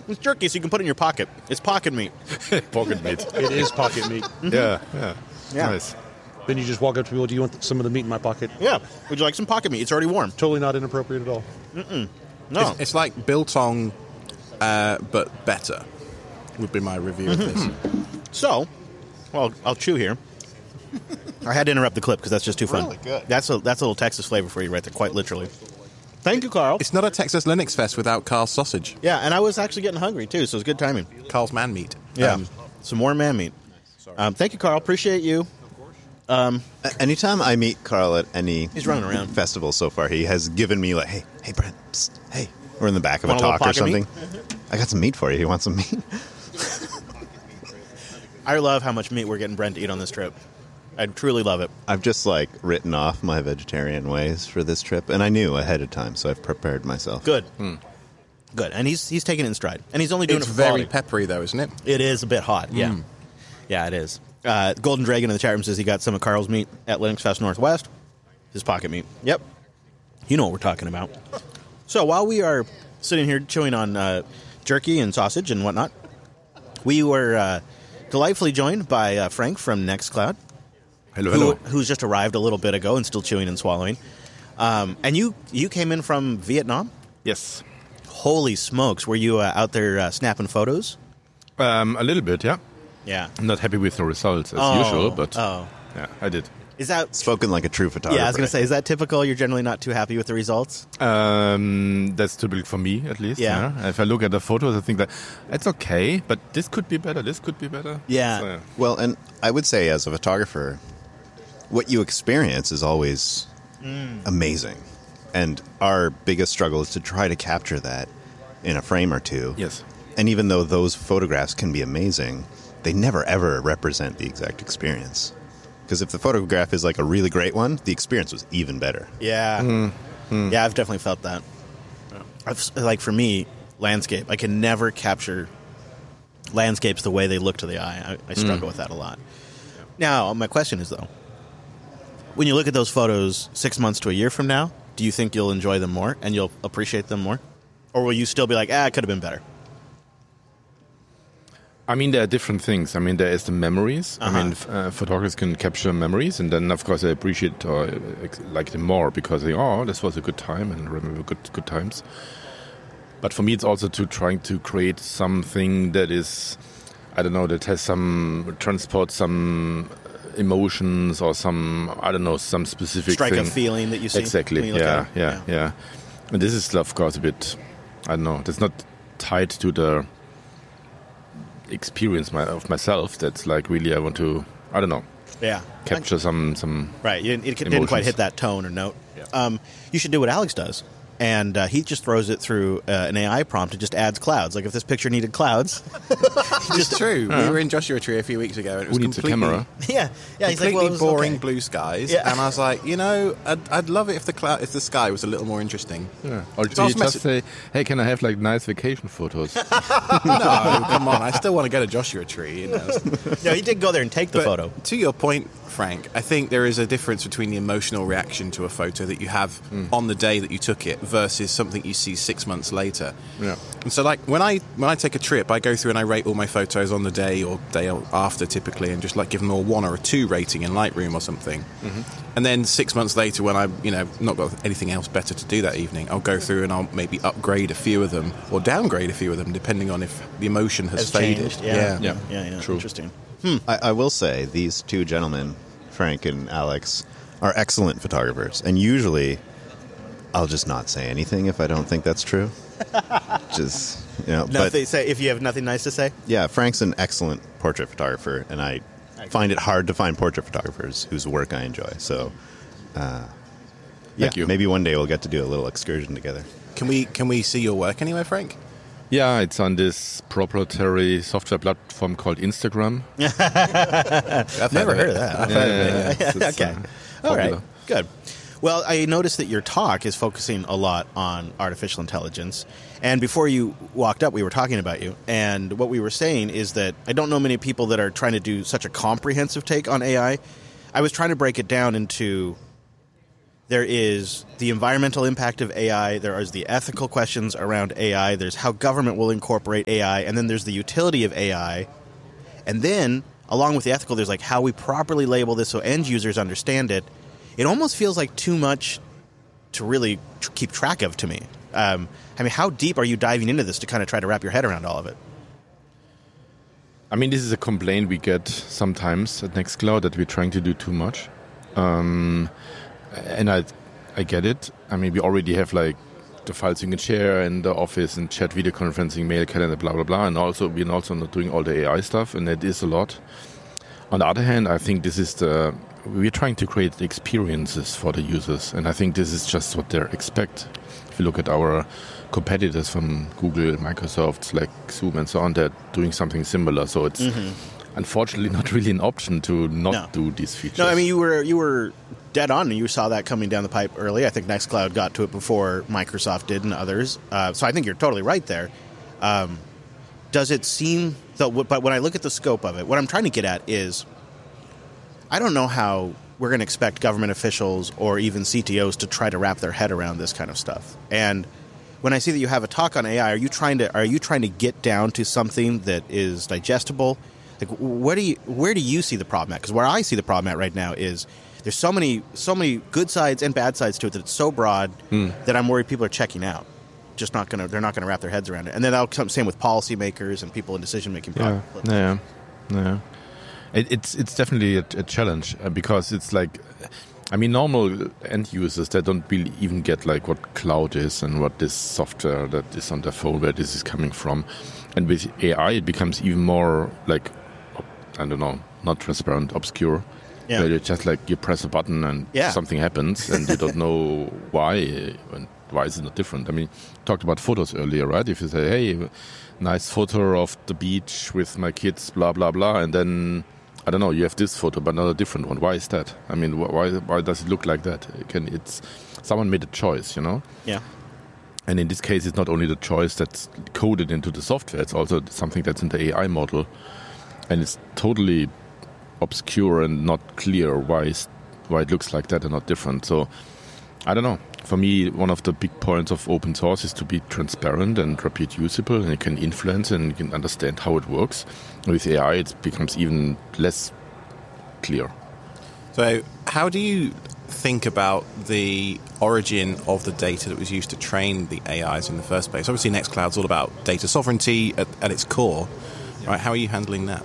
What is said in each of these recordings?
It's jerky, so you can put it in your pocket. It's pocket meat. Pocket meat. It is pocket meat. Yeah. Yeah. Nice. Then you just walk up to people, do you want some of the meat in my pocket? Yeah. Would you like some pocket meat? It's already warm. Totally not inappropriate at all. No. It's like biltong, but better, would be my review of this. So, well, I'll chew here. I had to interrupt the clip because that's just too fun. Really good. That's a little Texas flavor for you right there, quite literally. Thank you, Carl. It's not a Texas Linux Fest without Carl's sausage. Yeah, and I was actually getting hungry, too, so it's good timing. Carl's man meat. Yeah. Some more man meat. Thank you, Carl. Appreciate you. Anytime I meet Carl at any He's running around. festival so far, he has given me like, hey, Brent, psst, hey. We're in the back of Want a a little talk or pocket meat? something. I got some meat for you. You want some meat? I love how much meat we're getting Brent to eat on this trip. I truly love it. I've just like written off my vegetarian ways for this trip, and I knew ahead of time, so I've prepared myself. Good. Good. And he's taking it in stride. And he's only doing It's it for very quality. peppery, though, isn't it? It is a bit hot, yeah. Yeah, it is. Golden Dragon in the chat room says he got some of Carl's meat at Linux Fest Northwest. His pocket meat. Yep. You know what we're talking about. So while we are sitting here chewing on jerky and sausage and whatnot, we were delightfully joined by Frank from Nextcloud. Hello. Who's just arrived a little bit ago and still chewing and swallowing. And you came in from Vietnam? Yes. Holy smokes. Were you out there snapping photos? A little bit, yeah. Yeah. I'm not happy with the results as usual, but yeah, I did. Is that... Spoken like a true photographer. Yeah, I was going to say, is that typical? You're generally not too happy with the results? That's typical for me, at least. Yeah. If I look at the photos, I think that it's okay, but this could be better. This could be better. Yeah. So, Well, and I would say as a photographer, what you experience is always amazing. And our biggest struggle is to try to capture that in a frame or two. Yes. And even though those photographs can be amazing, they never ever represent the exact experience. Because if the photograph is like a really great one, the experience was even better. Yeah. Yeah, I've definitely felt that. Like for me, landscape, I can never capture landscapes the way they look to the eye. I struggle with that a lot. Now, my question is, though, when you look at those photos 6 months to a year from now, do you think you'll enjoy them more and you'll appreciate them more? Or will you still be like, it could have been better? I mean, there are different things. I mean, there is the memories. I mean, photographers can capture memories, and then, of course, I appreciate or like them more because they, this was a good time and remember good times. But for me, it's also trying to create something that is, I don't know, that has transport some emotions or some specific Strike thing. a feeling that you see. Exactly. when you look at it. Yeah. And this is, of course, a bit, I don't know, that's not tied to the experience of myself. That's like really I want to, I don't know, capture some right. It didn't quite hit that tone or note. Yeah. You should do what Alex does. And he just throws it through an AI prompt and just adds clouds. Like if this picture needed clouds. It's true. We were in Joshua Tree a few weeks ago. And it was who needs a completely, camera? Yeah. He's like, completely well, boring okay. blue skies. Yeah. And I was like, I'd love it if the sky was a little more interesting. Yeah. Or do So I you was just say, hey, can I have like nice vacation photos? No, come on. I still want to go to Joshua Tree. No, he did go there and take the But photo. To your point, Frank, I think there is a difference between the emotional reaction to a photo that you have on the day that you took it versus something you see 6 months later. Yeah. And so, like when I take a trip, I go through and I rate all my photos on the day or day after, typically, and just like give them a 1 or a 2 rating in Lightroom or something. And then 6 months later, when I've not got anything else better to do that evening, I'll go through and I'll maybe upgrade a few of them or downgrade a few of them, depending on if the emotion has faded. Changed. Yeah. True. Interesting. I will say these two gentlemen, Frank and Alex, are excellent photographers. And usually I'll just not say anything if I don't think that's true. Just, But they say if you have nothing nice to say. Yeah, Frank's an excellent portrait photographer, and I find it hard to find portrait photographers whose work I enjoy. So, Thank you. Maybe one day we'll get to do a little excursion together. Can we see your work anywhere, Frank? Yeah, it's on this proprietary software platform called Instagram. I've Never heard of that. It's, Okay. All right. popular. Good. Well, I noticed that your talk is focusing a lot on artificial intelligence. And before you walked up, we were talking about you. And what we were saying is that I don't know many people that are trying to do such a comprehensive take on AI. I was trying to break it down into There is the environmental impact of AI. There is the ethical questions around AI. There's how government will incorporate AI. And then there's the utility of AI. And then, along with the ethical, there's like how we properly label this so end users understand it. It almost feels like too much to really keep track of to me. I mean, how deep are you diving into this to kind of try to wrap your head around all of it? I mean, this is a complaint we get sometimes at Nextcloud that we're trying to do too much. And I get it. I mean, we already have like the files you can share in the office and chat, video conferencing, mail, calendar, blah, blah, blah. And also, we're also not doing all the AI stuff, and it is a lot. On the other hand, I think this is we're trying to create experiences for the users. And I think this is just what they expect. If you look at our competitors from Google, Microsoft, Slack, Zoom, and so on, they're doing something similar. So it's unfortunately not really an option to not do these features. No, I mean, you were dead on, and you saw that coming down the pipe early. I think Nextcloud got to it before Microsoft did and others. So I think you're totally right there. Does it seem, but when I look at the scope of it, what I'm trying to get at is, I don't know how we're going to expect government officials or even CTOs to try to wrap their head around this kind of stuff. And when I see that you have a talk on AI, are you trying to get down to something that is digestible? Like, where do you see the problem at? Because where I see the problem at right now is there's so many good sides and bad sides to it that it's so broad that I'm worried people are checking out. They're not gonna wrap their heads around it. And then that'll come same with policymakers and people in decision making. Yeah. It's definitely a challenge because it's like, I mean, normal end users, they don't really even get like what cloud is and what this software that is on their phone, where this is coming from. And with AI, it becomes even more like, I don't know, not transparent, obscure. Yeah. Where you just like you press a button and something happens and you don't know why and why is it not different. I mean, talked about photos earlier, right? If you say, hey, nice photo of the beach with my kids, blah, blah, blah, and then, I don't know, you have this photo but not a different one. Why is that? I mean, why does it look like that? Someone made a choice, you know? Yeah. And in this case, it's not only the choice that's coded into the software, it's also something that's in the AI model. And it's totally obscure and not clear why it looks like that and not different. So, I don't know. For me, one of the big points of open source is to be transparent and reproducible, and you can influence and you can understand how it works. With AI, it becomes even less clear. So, how do you think about the origin of the data that was used to train the AIs in the first place? Obviously, Nextcloud's all about data sovereignty at its core. Right? How are you handling that?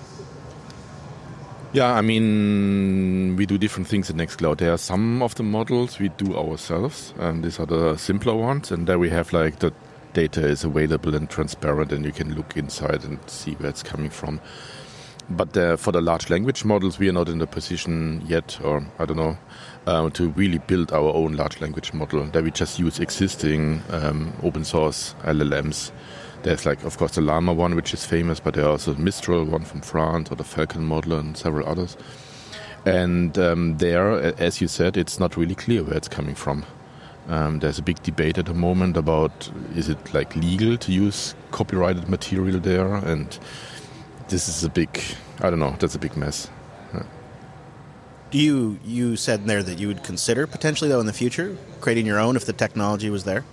Yeah, I mean, we do different things at Nextcloud. There are some of the models we do ourselves. These are the simpler ones. And there we have like the data is available and transparent and you can look inside and see where it's coming from. But for the large language models, we are not in the position yet, or I don't know, to really build our own large language model. There we just use existing open source LLMs. There's like, of course, the Llama one, which is famous, but there are also the Mistral one from France or the Falcon model and several others. And there, as you said, it's not really clear where it's coming from. There's a big debate at the moment about, is it like legal to use copyrighted material there? And this is that's a big mess. You said in there that you would consider potentially, though, in the future, creating your own if the technology was there?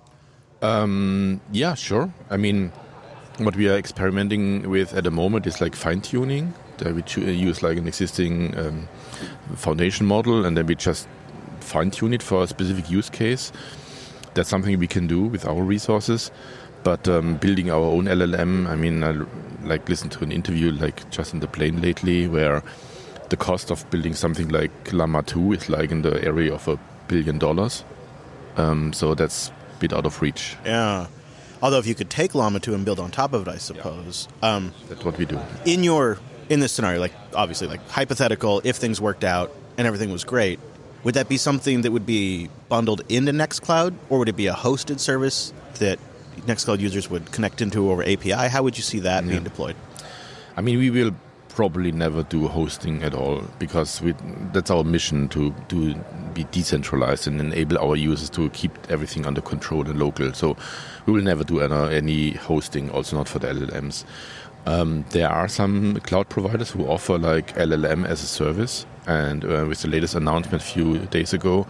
Yeah, sure. I mean, what we are experimenting with at the moment is like fine-tuning. We use like an existing foundation model, and then we just fine-tune it for a specific use case. That's something we can do with our resources. But building our own LLM, I mean, I like listened to an interview like just in the plane lately where the cost of building something like Llama 2 is like in the area of $1 billion. So that's bit out of reach. Yeah. Although if you could take Llama 2 and build on top of it, I suppose. Yeah. That's what we do. In this scenario, like obviously like hypothetical, if things worked out and everything was great, would that be something that would be bundled into Nextcloud, or would it be a hosted service that Nextcloud users would connect into over API? How would you see that being deployed? I mean, we will probably never do hosting at all because that's our mission to be decentralized and enable our users to keep everything under control and local. So we will never do any hosting, also not for the LLMs. There are some cloud providers who offer like LLM as a service, and with the latest announcement a few days ago,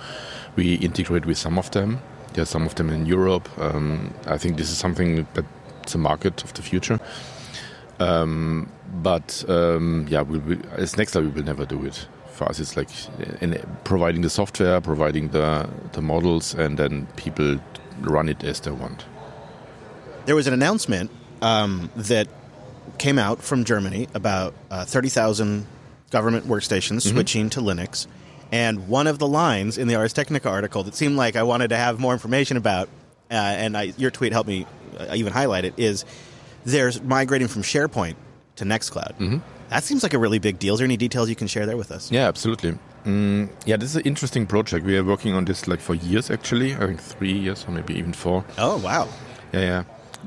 We integrate with some of them. There are some of them in Europe. I think this is something that's a market of the future. As Nextcloud, we will never do it. For us, it's like in providing the software, providing the models, and then people run it as they want. There was an announcement that came out from Germany about 30,000 government workstations switching to Linux. And one of the lines in the Ars Technica article that seemed like I wanted to have more information about, your tweet helped me even highlight it, is there's migrating from SharePoint to Nextcloud. Mm-hmm. That seems like a really big deal. Is there any details you can share there with us? Yeah, absolutely. This is an interesting project. We are working on this for years, actually. I think 3 years or maybe even 4. Oh, wow. Yeah.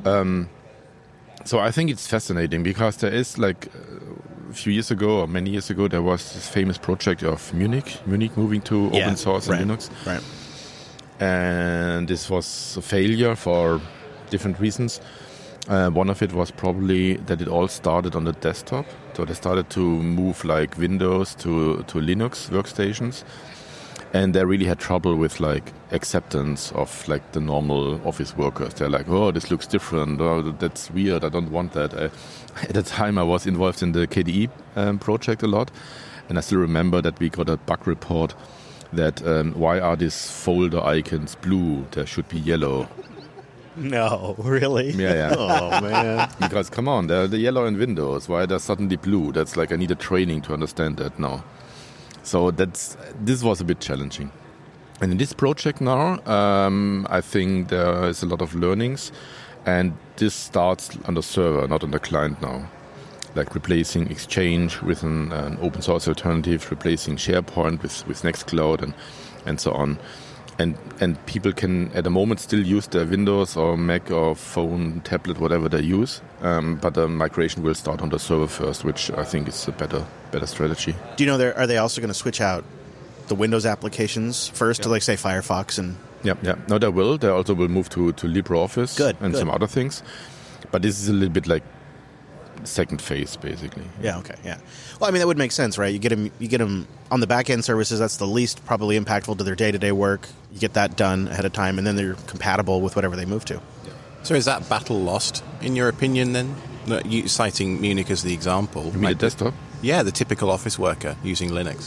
So I think it's fascinating because there is a few years ago or many years ago, there was this famous project of Munich moving to open source and Linux. Right. And this was a failure for different reasons. One of it was probably that it all started on the desktop. So they started to move Windows to Linux workstations. And they really had trouble with acceptance of the normal office workers. They're like, oh, this looks different. Oh, that's weird. I don't want that. At the time, I was involved in the KDE project a lot, and I still remember that we got a bug report that why are these folder icons blue? They should be yellow. No, really? Yeah. Oh, man. Because come on, they're the yellow in Windows. Why are they suddenly blue? That's I need a training to understand that now. So this was a bit challenging. And in this project now, I think there is a lot of learnings, and this starts on the server, not on the client now. Replacing Exchange with an open source alternative, replacing SharePoint with Nextcloud and so on. And people can at the moment still use their Windows or Mac or phone, tablet, whatever they use. But the migration will start on the server first, which I think is a better strategy. Do you know, are they also going to switch out the Windows applications first to say Firefox and... Yeah. No, they will. They also will move to LibreOffice and some other things. But this is a little bit second phase, basically. Yeah, okay, yeah. Well, I mean, that would make sense, right? You get them on the back-end services. That's the least probably impactful to their day-to-day work. You get that done ahead of time, and then they're compatible with whatever they move to. So is that battle lost, in your opinion, then? You citing Munich as the example. You mean the desktop? Yeah, the typical office worker using Linux.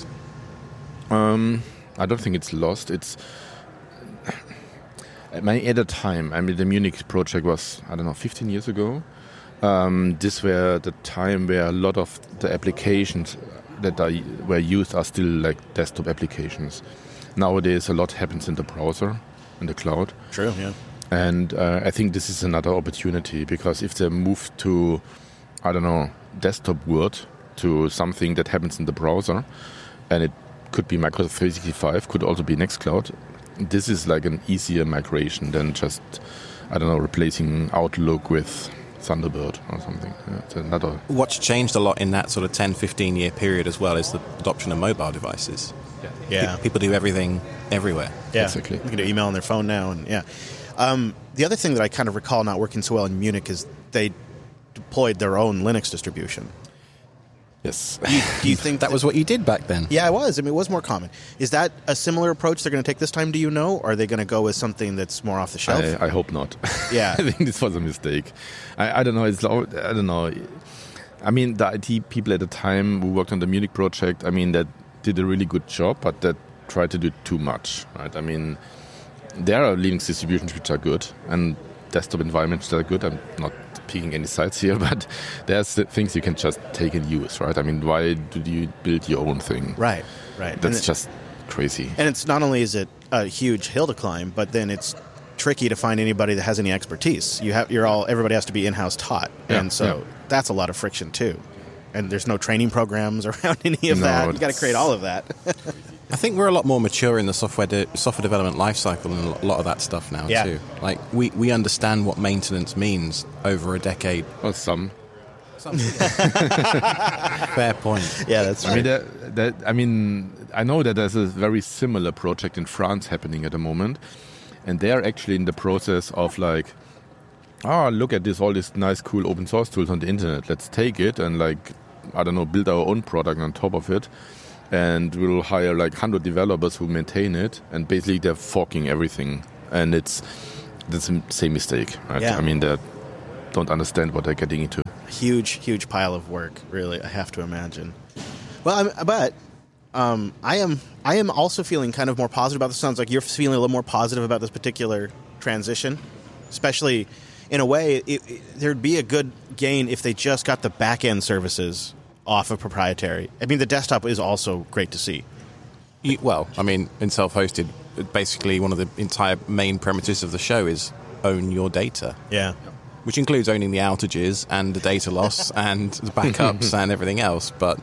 I don't think it's lost. It's... At the time, the Munich project was, 15 years ago. This were the time where a lot of the applications that were used are still desktop applications. Nowadays, a lot happens in the browser, in the cloud. True, yeah. And I think this is another opportunity, because if they move to, desktop Word, to something that happens in the browser, and it could be Microsoft 365, could also be Nextcloud, this is an easier migration than just, replacing Outlook with Thunderbird or something. Yeah, it's another. What's changed a lot in that sort of 10-15 year period as well is the adoption of mobile devices. Yeah. People do everything everywhere. Yeah, exactly. You can do email on their phone now, and the other thing that I kind of recall not working so well in Munich is they deployed their own Linux distribution. Yes. Do you think that was what you did back then? Yeah, it was. It was more common. Is that a similar approach they're going to take this time, do you know? Or are they going to go with something that's more off the shelf? I hope not. Yeah. I think this was a mistake. I don't know. I don't know. The IT people at the time who worked on the Munich project, that did a really good job, but that tried to do too much, right? There are Linux distributions which are good, and desktop environments that are good. I'm not picking any sides here, but there's things you can just take and use, right? Why do you build your own thing? Right. That's just crazy. And it's not only is it a huge hill to climb, but then it's tricky to find anybody that has any expertise. Everybody has to be in-house taught, and so that's a lot of friction too. And there's no training programs around any of that. You got to create all of that. I think we're a lot more mature in the software development lifecycle and a lot of that stuff now too. We understand what maintenance means over a decade. Well, some. Fair point. Yeah, that's right. I know that there's a very similar project in France happening at the moment, and they're actually in the process of look at all these nice, cool open source tools on the internet. Let's take it and build our own product on top of it. and we'll hire like 100 developers who maintain it, and basically they're forking everything, and that's the same mistake, right? Yeah. I mean, they don't understand what they're getting into. Huge pile of work, really, I have to imagine. Well, I am also feeling kind of more positive about this. Sounds like you're feeling a little more positive about this particular transition, especially in a way, there'd be a good gain if they just got the back-end services off of proprietary. I mean, the desktop is also great to see. Well, I mean, in self-hosted, basically one of the entire main premises of the show is own your data. Yeah. Which includes owning the outages and the data loss and the backups and everything else. But,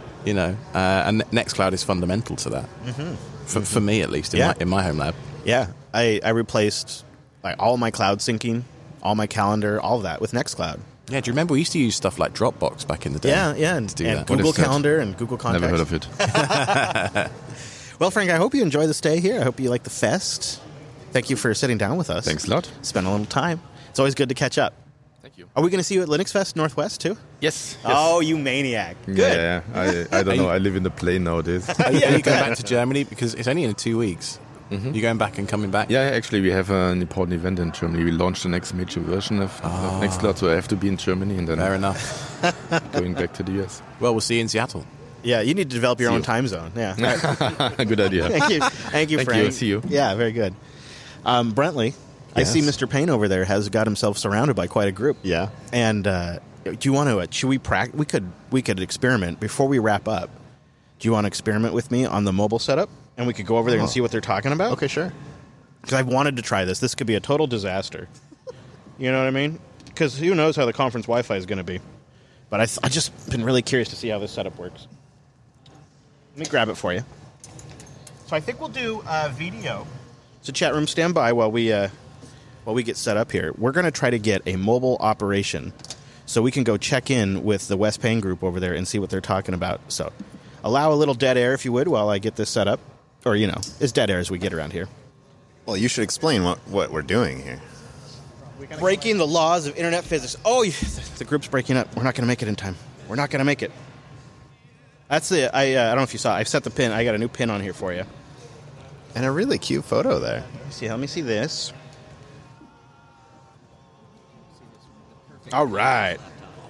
and Nextcloud is fundamental to that. For me, at least, in my home lab. Yeah. I replaced all my cloud syncing, all my calendar, all of that with Nextcloud. Yeah, do you remember we used to use stuff like Dropbox back in the day? Yeah, and Google Calendar and Google Contacts. Never heard of it. Well, Frank, I hope you enjoy the stay here. I hope you like the fest. Thank you for sitting down with us. Thanks a lot. Spend a little time. It's always good to catch up. Thank you. Are we going to see you at Linux Fest Northwest, too? Yes. Oh, you maniac. Good. Yeah, I don't know. I live in the plane nowadays. Are you going back to Germany? Because it's only in 2 weeks. You're going back and coming back? Yeah, actually, we have an important event in Germany. We launched the next major version of Nextcloud, so I have to be in Germany and then Fair enough. going back to the US. Well, we'll see you in Seattle. Yeah, you need to develop your own time zone. Yeah. Good idea. Thank you, Frank. See you. Yeah, very good. Brentley, I see Mr. Payne over there has got himself surrounded by quite a group. Yeah. And do you want to? Should we practice? We could experiment before we wrap up. Do you want to experiment with me on the mobile setup, and we could go over there and see what they're talking about? Okay, sure. Because I've wanted to try this. This could be a total disaster. You know what I mean? Because who knows how the conference Wi-Fi is going to be. But I just been really curious to see how this setup works. Let me grab it for you. So I think we'll do video. So chat room, stand by while we get set up here. We're going to try to get a mobile operation so we can go check in with the West Payne group over there and see what they're talking about. So allow a little dead air, if you would, while I get this set up. Or, as dead air as we get around here. Well, you should explain what we're doing here. Breaking the laws of internet physics. Oh, the group's breaking up. We're not going to make it in time. We're not going to make it. That's the. I don't know if you saw. I've set the pin. I got a new pin on here for you. And a really cute photo there. Let me see this. All right.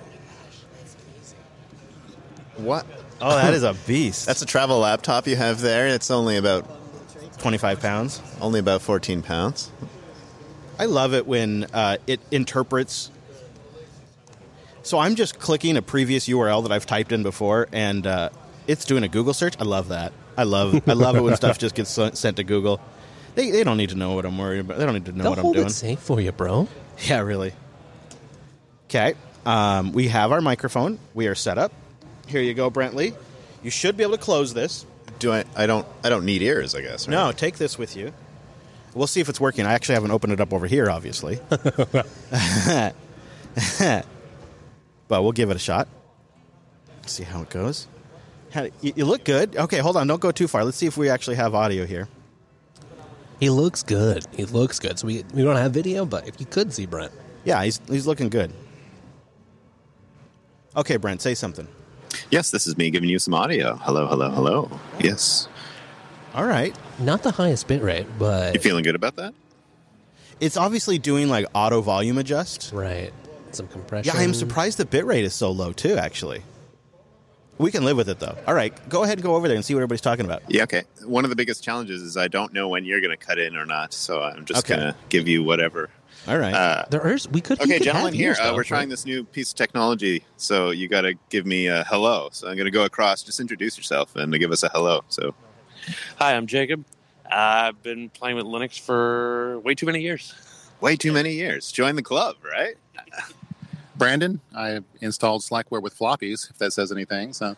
What? Oh, that is a beast. That's a travel laptop you have there. It's only about 25 pounds. Only about 14 pounds. I love it when it interprets. So I'm just clicking a previous URL that I've typed in before, and it's doing a Google search. I love that. I love it when stuff just gets sent to Google. They don't need to know what I'm worried about. They don't need to know what I'm doing. They'll hold it safe for you, bro. Yeah, really. Okay. We have our microphone. We are set up. Here you go, Brentley. You should be able to close this. I don't need ears, I guess. Right? No, take this with you. We'll see if it's working. I actually haven't opened it up over here, obviously. But we'll give it a shot. See how it goes. You look good. Okay, hold on. Don't go too far. Let's see if we actually have audio here. He looks good. So we don't have video, but if you could see Brent. Yeah, he's looking good. Okay, Brent, say something. Yes, this is me giving you some audio. Hello, hello, hello. Yes. All right. Not the highest bit rate, but... You feeling good about that? It's obviously doing like auto volume adjust. Right. Some compression. Yeah, I'm surprised the bitrate is so low too, actually. We can live with it, though. All right, go ahead and go over there and see what everybody's talking about. Yeah, okay. One of the biggest challenges is I don't know when you're going to cut in or not, so I'm just going to give you whatever. All right. We could. Okay, gentlemen, here, we're trying this new piece of technology, so you got to give me a hello. So I'm going to go across. Just introduce yourself and give us a hello. So, hi, I'm Jacob. I've been playing with Linux for way too many years. Way too many years. Join the club, right? Brandon, I installed Slackware with floppies, if that says anything. So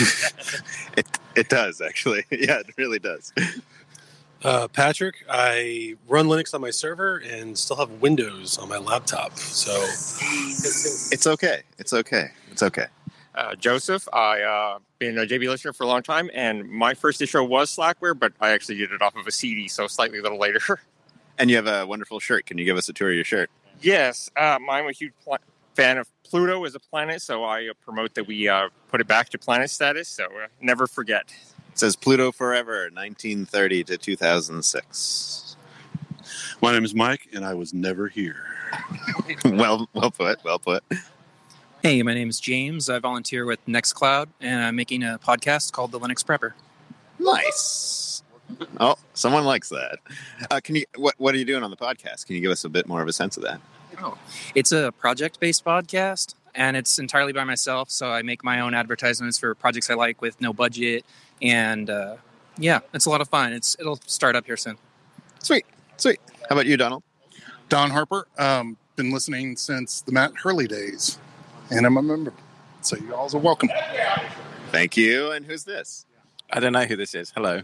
it does, actually. Yeah, it really does. Patrick, I run Linux on my server and still have Windows on my laptop. So it's okay. It's okay. It's okay. Joseph, I've been a JB listener for a long time, and my first issue was Slackware, but I actually did it off of a CD, so slightly a little later. And you have a wonderful shirt. Can you give us a tour of your shirt? Yes, I'm a huge fan of Pluto as a planet, so I promote that we put it back to planet status, so never forget. says Pluto Forever, 1930 to 2006. My name is Mike, and I was never here. Well put. Hey, my name is James. I volunteer with Nextcloud, and I'm making a podcast called The Linux Prepper. Nice. Oh, someone likes that. What are you doing on the podcast? Can you give us a bit more of a sense of that? Oh, it's a project-based podcast, and it's entirely by myself, so I make my own advertisements for projects I like with no budget, and it's a lot of fun. It'll start up here soon. Sweet. How about you, Donald? Don Harper. Been listening since the Matt Hurley days, and I'm a member. So you all are welcome. Thank you. And who's this? I don't know who this is. Hello.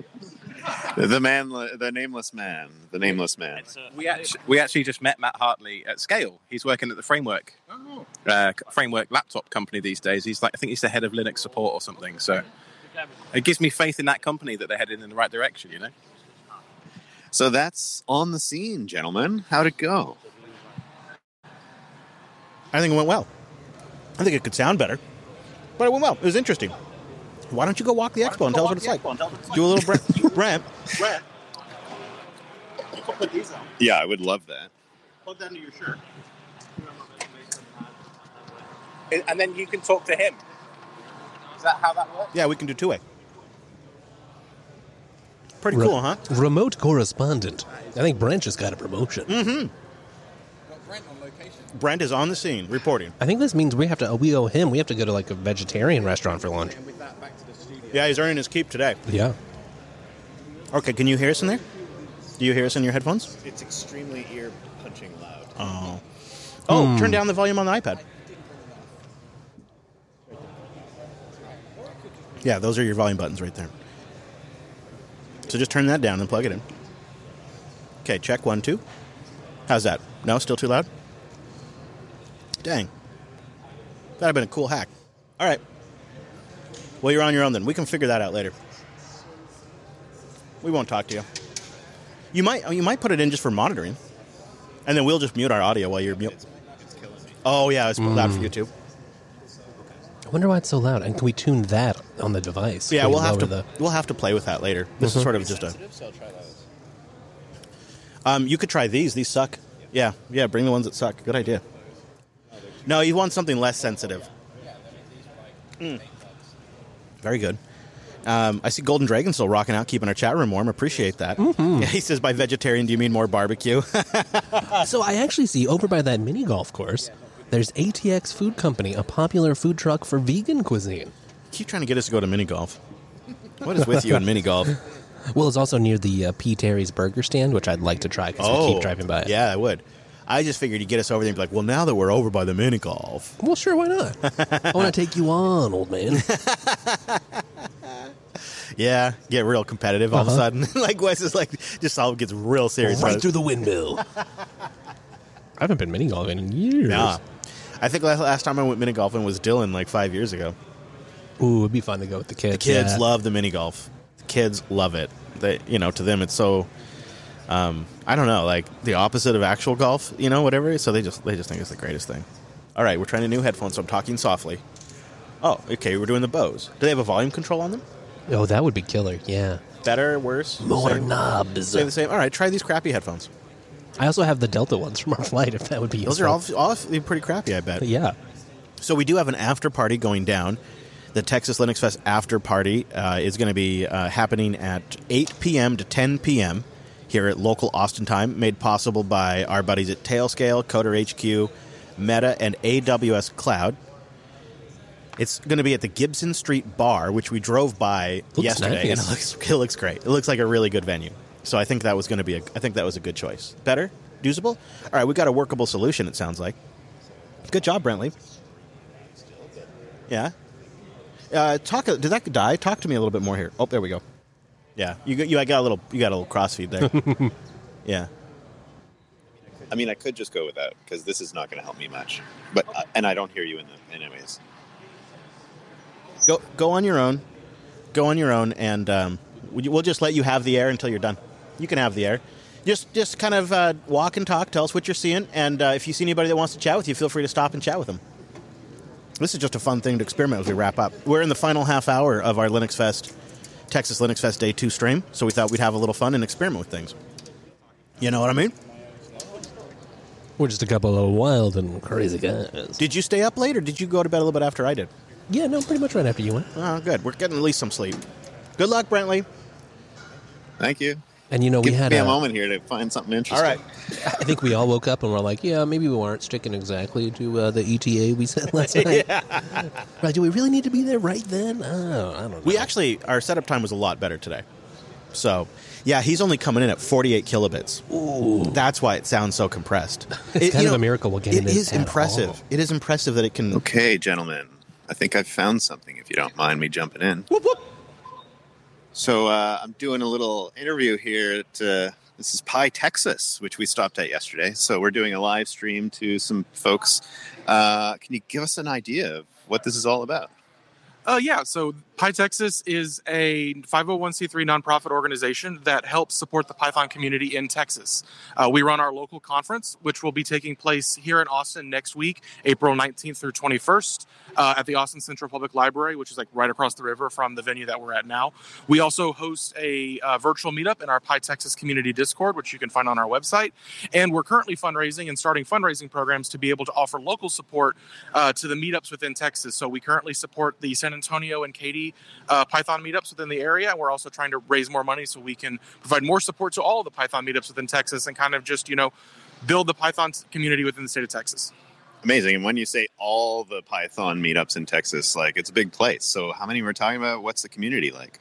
The nameless man. We actually just met Matt Hartley at Scale. He's working at the Framework laptop company these days. I think he's the head of Linux support or something. So it gives me faith in that company that they're headed in the right direction, you know? So that's On the Scene, gentlemen. How'd it go? I think it went well. I think it could sound better, but it went well. It was interesting. Why don't you go walk the expo and tell us what it's like? Do a little Brent. Yeah, I would love that. Plug that into your shirt. And then you can talk to him. Is that how that works? Yeah, we can do two-way. Pretty cool, huh? Remote correspondent. I think Brent just got a promotion. Mm-hmm. Brent is on the scene, reporting. I think this means we owe him. We have to go to like a vegetarian restaurant for lunch. Yeah, he's earning his keep today. Yeah. Okay, can you hear us in there? Do you hear us in your headphones? It's extremely ear-punching loud. Turn down the volume on the iPad. Yeah, those are your volume buttons right there. So just turn that down and plug it in. Okay, check 1, 2. How's that? No, still too loud? Dang. That'd have been a cool hack. All right. Well, you're on your own then. We can figure that out later. We won't talk to you. You might put it in just for monitoring, and then we'll just mute our audio while you're mute. It's killing me. Oh yeah, it's loud for you too. I wonder why it's so loud. And can we tune that on the device? Yeah, Can we we'll have lower to have to play with that later. This is sort of just a. So I'll try those. You could try these. These suck. Yeah. Bring the ones that suck. Good idea. No, you want something less sensitive. Very good. I see Golden Dragon still rocking out, keeping our chat room warm. Appreciate that. Mm-hmm. Yeah, he says, by vegetarian, do you mean more barbecue? So I actually see over by that mini golf course, there's ATX Food Company, a popular food truck for vegan cuisine. Keep trying to get us to go to mini golf. What is with you and mini golf? Well, it's also near the P. Terry's Burger Stand, which I'd like to try because we keep driving by it. Yeah, I would. I just figured you'd get us over there and be like, well, now that we're over by the mini golf. Well, sure, why not? I want to take you on, old man. Yeah, get real competitive all of a sudden. Like Wes is like, just all gets real serious. Right through the windmill. I haven't been mini golfing in years. Nah. I think last time I went mini golfing was Dylan like 5 years ago. Ooh, it'd be fun to go with the kids. The kids love the mini golf. The kids love it. They, to them it's so, I don't know, like the opposite of actual golf, whatever. So they just think it's the greatest thing. All right, we're trying a new headphones, so I'm talking softly. Oh, okay, we're doing the Bose. Do they have a volume control on them? Oh, that would be killer, yeah. Better, worse? More same? knobs. Stay the same. All right, try these crappy headphones. I also have the Delta ones from our flight, if that would be useful. Those are all pretty crappy, I bet. Yeah. So we do have an after party going down. The Texas Linux Fest after party is going to be happening at 8 p.m. to 10 p.m. here at local Austin time, made possible by our buddies at Tailscale, Coder HQ, Meta, and AWS Cloud. It's going to be at the Gibson Street Bar, which we drove by yesterday, nice. And it looks great. It looks like a really good venue. So I think that was going to be a good choice. Better? Usable? All right, we got a workable solution, it sounds like. Good job, Brentley. Yeah. Did that die? Talk to me a little bit more here. Oh, there we go. Yeah, you got a little crossfeed there. Yeah. I mean, I could just go with that because this is not going to help me much. But and I don't hear you anyways. Go on your own. Go on your own, and we'll just let you have the air until you're done. You can have the air. Just kind of walk and talk. Tell us what you're seeing, and if you see anybody that wants to chat with you, feel free to stop and chat with them. This is just a fun thing to experiment as we wrap up. We're in the final half hour of our Linux Fest Texas Linux Fest Day 2 stream, so we thought we'd have a little fun and experiment with things. You know what I mean? We're just a couple of wild and crazy guys. Did you stay up late, or did you go to bed a little bit after I did? Yeah, no, pretty much right after you went. Oh, good. We're getting at least some sleep. Good luck, Brentley. Thank you. And, you know, we had me a moment here to find something interesting. All right. I think we all woke up and were like, yeah, maybe we weren't sticking exactly to the ETA we said last night. Right, do we really need to be there right then? Oh, I don't know. We actually, our setup time was a lot better today. So, yeah, he's only coming in at 48 kilobits. Ooh. That's why it sounds so compressed. It's kind of a miracle we'll get it in. It is at impressive. all. It is impressive that it can... Okay, gentlemen. I think I've found something, if you don't mind me jumping in. Whoop, whoop. So I'm doing a little interview here at, this is Pi Texas, which we stopped at yesterday. So we're doing a live stream to some folks. Can you give us an idea of what this is all about? Yeah, so Pi Texas is a 501c3 nonprofit organization that helps support the Python community in Texas. We run our local conference, which will be taking place here in Austin next week, April 19th through 21st, at the Austin Central Public Library, which is like right across the river from the venue that we're at now. We also host a virtual meetup in our Pi Texas community Discord, which you can find on our website. And we're currently fundraising and starting fundraising programs to be able to offer local support to the meetups within Texas. So we currently support the San Antonio and Katy Python meetups within the area, and we're also trying to raise more money so we can provide more support to all of the Python meetups within Texas and kind of just, you know, build the Python community within the state of Texas. Amazing. And when you say all the Python meetups in Texas, like, it's a big place. So how many we're talking about? What's the community like?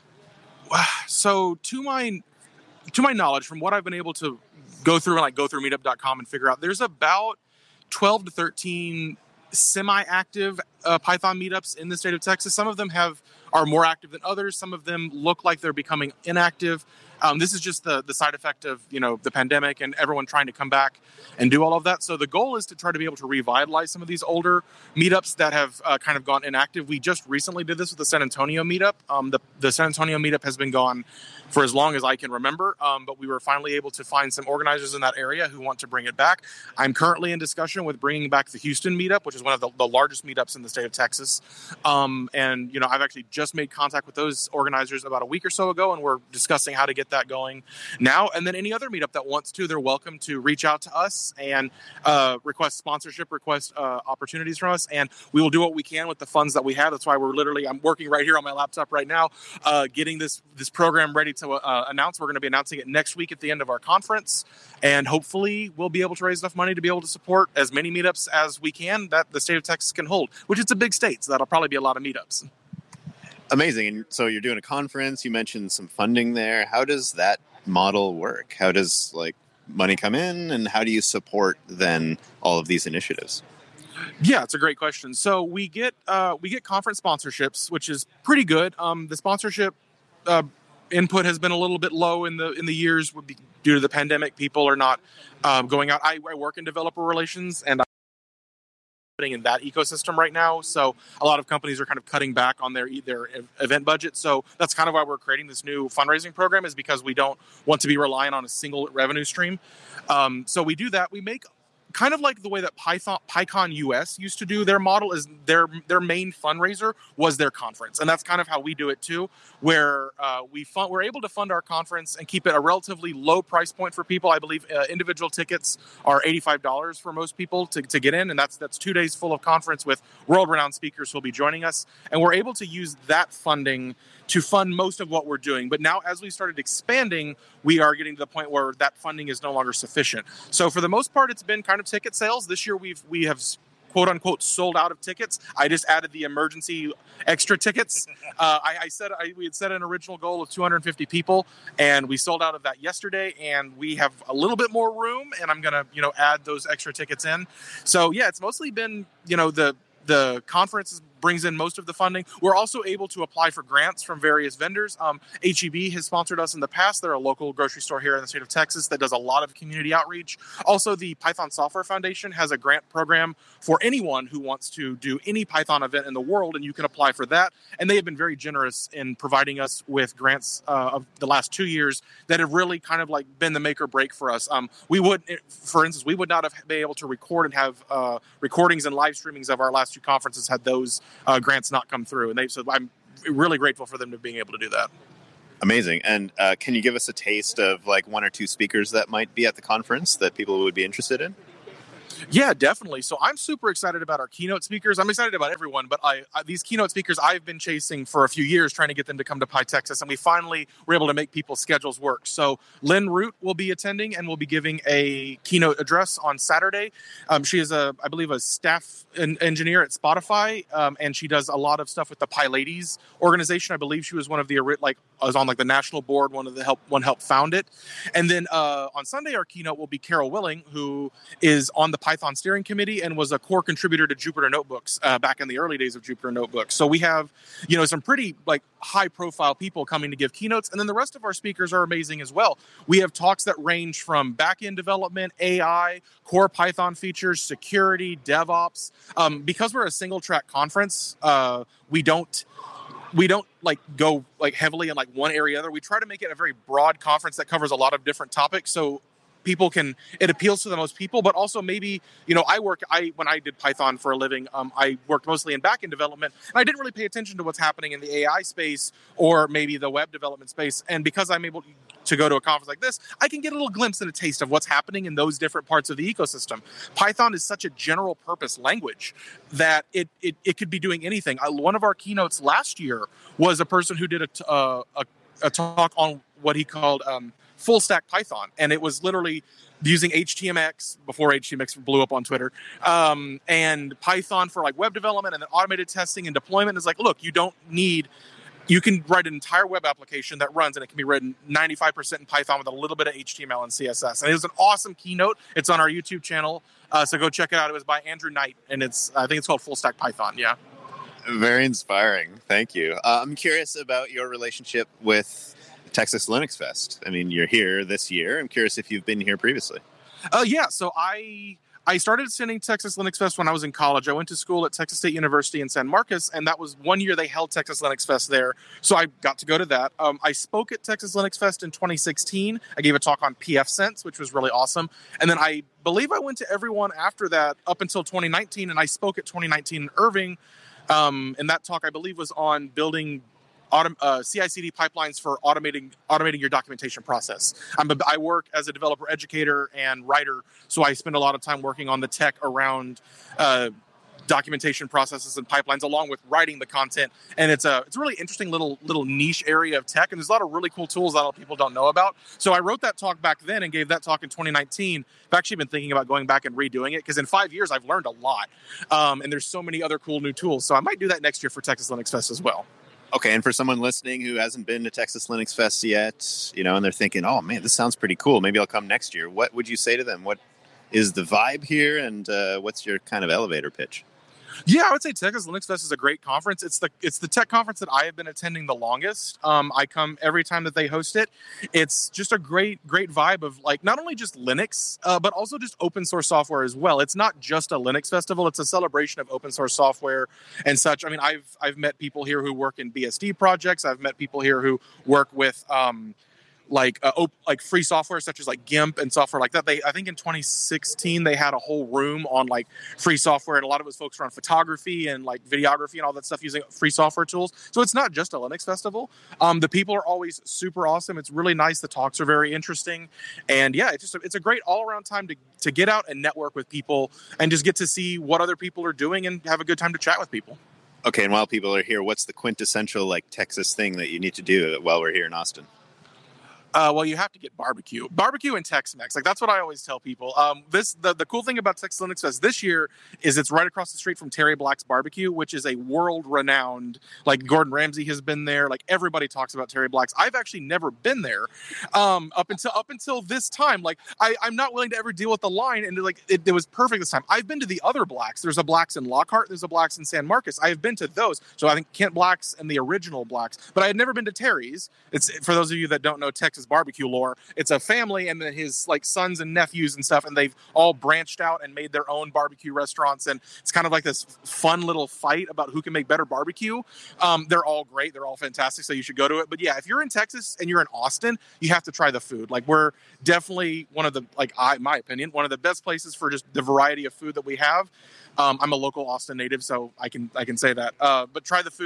So to my knowledge, from what I've been able to go through and like go through meetup.com and figure out, there's about 12 to 13 semi-active Python meetups in the state of Texas. Some of them are more active than others. Some of them look like they're becoming inactive. This is just the side effect of, you know, the pandemic and everyone trying to come back and do all of that. So the goal is to try to be able to revitalize some of these older meetups that have kind of gone inactive. We just recently did this with the San Antonio meetup. The San Antonio meetup has been gone for as long as I can remember, but we were finally able to find some organizers in that area who want to bring it back. I'm currently in discussion with bringing back the Houston meetup, which is one of the largest meetups in the state of Texas. And, you know, I've actually just made contact with those organizers about a week or so ago, and we're discussing how to get that going now. And then any other meetup that wants to, they're welcome to reach out to us and request sponsorship, request opportunities from us, and we will do what we can with the funds that we have. That's why I'm working right here on my laptop right now, getting this program ready to announce. We're going to be announcing it next week at the end of our conference, and hopefully we'll be able to raise enough money to be able to support as many meetups as we can that the state of Texas can hold, which it's a big state, so that'll probably be a lot of meetups. Amazing. And so you're doing a conference. You mentioned some funding there. How does that model work? How does, like, money come in, and how do you support then all of these initiatives? Yeah, it's a great question. So we get conference sponsorships, which is pretty good. The sponsorship input has been a little bit low in the years due to the pandemic. People are not going out. I work in developer relations, and I'm in that ecosystem right now. So a lot of companies are kind of cutting back on their event budget. So that's kind of why we're creating this new fundraising program, is because we don't want to be reliant on a single revenue stream. So we do that. We make kind of like the way that PyCon US used to do their model, is their main fundraiser was their conference. And that's kind of how we do it too, where we're able to fund our conference and keep it a relatively low price point for people. I believe individual tickets are $85 for most people to get in. And that's 2 days full of conference with world-renowned speakers who will be joining us. And we're able to use that funding to fund most of what we're doing. But now, as we started expanding, we are getting to the point where that funding is no longer sufficient. So for the most part, it's been kind of ticket sales. This year, we have quote unquote sold out of tickets. I just added the emergency extra tickets. We had set an original goal of 250 people, and we sold out of that yesterday. And we have a little bit more room, and I'm gonna add those extra tickets in. So yeah, it's mostly been the conference brings in most of the funding. We're also able to apply for grants from various vendors. HEB has sponsored us in the past. They're a local grocery store here in the state of Texas that does a lot of community outreach. Also, the Python Software Foundation has a grant program for anyone who wants to do any Python event in the world, and you can apply for that. And they have been very generous in providing us with grants of the last 2 years that have really kind of like been the make or break for us. For instance, we would not have been able to record and have recordings and live streamings of our last 2 conferences had those grants not come through. So I'm really grateful for them to being able to do that. Amazing. And can you give us a taste of like one or two speakers that might be at the conference that people would be interested in? Yeah, definitely. So I'm super excited about our keynote speakers. I'm excited about everyone, but these keynote speakers I've been chasing for a few years, trying to get them to come to PyTexas, and we finally were able to make people's schedules work. So Lynn Root will be attending and will be giving a keynote address on Saturday. She is, I believe, a staff engineer at Spotify, and she does a lot of stuff with the PyLadies organization. I believe she was one of the was on like the national board, helped found it. And then on Sunday, our keynote will be Carol Willing, who is on the Python steering committee and was a core contributor to Jupyter Notebooks back in the early days of Jupyter Notebooks. So we have, some pretty like high profile people coming to give keynotes. And then the rest of our speakers are amazing as well. We have talks that range from back-end development, AI, core Python features, security, DevOps. Because we're a single track conference, we don't like go like heavily in like one area or other. We try to make it a very broad conference that covers a lot of different topics. So it appeals to the most people, but also maybe, when I did Python for a living, I worked mostly in backend development, and I didn't really pay attention to what's happening in the AI space or maybe the web development space. And because I'm able to go to a conference like this, I can get a little glimpse and a taste of what's happening in those different parts of the ecosystem. Python is such a general purpose language that it could be doing anything. One of our keynotes last year was a person who did a talk on what he called full stack Python, and it was literally using HTMX before HTMX blew up on Twitter, and Python for like web development and then automated testing and deployment. Is like, look, you can write an entire web application that runs, and it can be written 95% in Python with a little bit of HTML and CSS. And it was an awesome keynote. It's on our YouTube channel, so go check it out. It was by Andrew Knight, and I think it's called Full Stack Python. Yeah. Very inspiring. Thank you. I'm curious about your relationship with Texas Linux Fest. I mean, you're here this year. I'm curious if you've been here previously. Yeah. So I started attending Texas Linux Fest when I was in college. I went to school at Texas State University in San Marcos, and that was one year they held Texas Linux Fest there. So I got to go to that. I spoke at Texas Linux Fest in 2016. I gave a talk on pfSense, which was really awesome. And then I believe I went to everyone after that up until 2019, and I spoke at 2019 in Irving. And that talk, I believe, was on building CI/CD pipelines for automating your documentation process. I work as a developer educator and writer, so I spend a lot of time working on the tech around documentation processes and pipelines, along with writing the content. And it's a really interesting little niche area of tech, and there's a lot of really cool tools that a lot of people don't know about. So I wrote that talk back then and gave that talk in 2019. I've actually been thinking about going back and redoing it, because in 5 years I've learned a lot, and there's so many other cool new tools. So I might do that next year for Texas Linux Fest as well. Okay, and for someone listening who hasn't been to Texas Linux Fest yet, and they're thinking, oh man, this sounds pretty cool, maybe I'll come next year. What would you say to them? What is the vibe here, and what's your kind of elevator pitch? Yeah, I would say Texas Linux Fest is a great conference. It's the tech conference that I have been attending the longest. I come every time that they host it. It's just a great vibe of like not only just Linux, but also just open source software as well. It's not just a Linux festival; it's a celebration of open source software and such. I mean, I've met people here who work in BSD projects. I've met people here who work with like free software such as like GIMP and software like that. I think in 2016 they had a whole room on like free software, and a lot of it was focused around photography and like videography and all that stuff using free software tools. So it's not just a Linux festival. The people are always super awesome. It's really nice. The talks are very interesting, and yeah, it's a great all around time to get out and network with people and just get to see what other people are doing and have a good time to chat with people. Okay, and while people are here, what's the quintessential like Texas thing that you need to do while we're here in Austin? Well, you have to get barbecue and Tex-Mex. Like that's what I always tell people. The cool thing about Texas Linux Fest this year is it's right across the street from Terry Black's Barbecue, which is a world-renowned. Like Gordon Ramsay has been there. Like everybody talks about Terry Black's. I've actually never been there up until this time. Like I'm not willing to ever deal with the line, and like it was perfect this time. I've been to the other Blacks. There's a Blacks in Lockhart. There's a Blacks in San Marcos. I have been to those. So I think Kent Black's and the original Blacks, but I had never been to Terry's. It's for those of you that don't know Texas barbecue lore. It's a family and then his like sons and nephews and stuff, and they've all branched out and made their own barbecue restaurants, and it's kind of like this fun little fight about who can make better barbecue. They're all great. They're all fantastic, so you should go to it. But yeah, if you're in Texas and you're in Austin, you have to try the food. Like we're definitely one of the, in my opinion, one of the best places for just the variety of food that we have. I'm a local Austin native, so I can say that. But try the food.